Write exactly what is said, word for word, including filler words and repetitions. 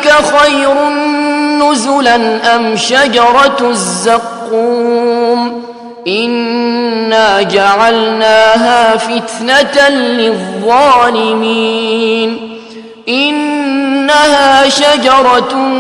أذلك خير نزلا أم شجرة الزقوم إنا جعلناها فتنة للظالمين إنها شجرة